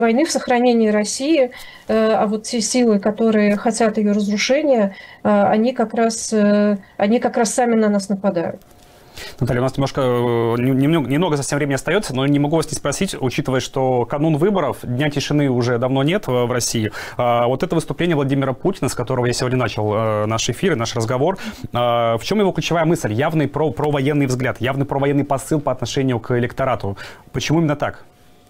войны, в сохранении России, а вот те силы, которые хотят ее разрушения, они как раз сами на нас нападают. Наталья, у нас немного совсем времени остается, но не могу вас не спросить, учитывая, что канун выборов, Дня тишины уже давно нет в России. Вот это выступление Владимира Путина, с которого я сегодня начал наш эфир и наш разговор, в чем его ключевая мысль? Явный провоенный взгляд, явный провоенный посыл по отношению к электорату. Почему именно так?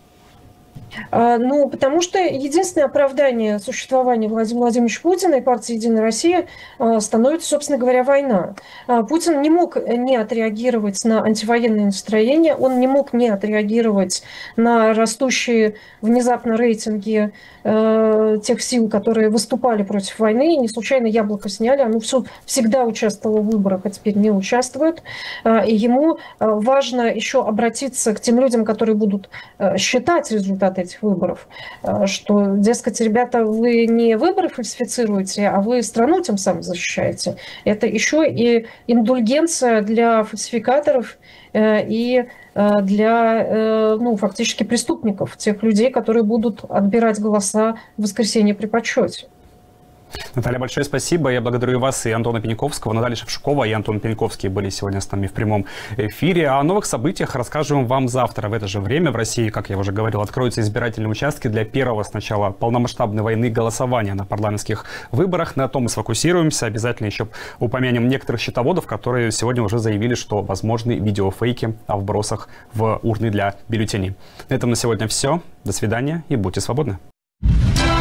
Ну, потому что единственное оправдание существования Владимира Владимировича Путина и партии «Единая Россия» становится, собственно говоря, война. Путин не мог не отреагировать на антивоенные настроения, он не мог не отреагировать на растущие внезапно рейтинги тех сил, которые выступали против войны. И не случайно «Яблоко» сняли, оно всегда участвовало в выборах, а теперь не участвует. И ему важно еще обратиться к тем людям, которые будут считать результаты этих выборов, что, дескать, ребята, вы не выборы фальсифицируете, а вы страну тем самым защищаете. Это еще и индульгенция для фальсификаторов и для, ну, фактически преступников, тех людей, которые будут отбирать голоса в воскресенье при подсчете. Наталья, большое спасибо. Я благодарю и вас, и Антона Пеньковского. Наталья Шевчукова и Антон Пеньковский были сегодня с нами в прямом эфире. О новых событиях расскажем вам завтра в это же время. В России, как я уже говорил, откроются избирательные участки для первого с начала полномасштабной войны голосования на парламентских выборах. На том мы сфокусируемся. Обязательно еще упомянем некоторых счетоводов, которые сегодня уже заявили, что возможны видеофейки о вбросах в урны для бюллетеней. На этом на сегодня все. До свидания и будьте свободны.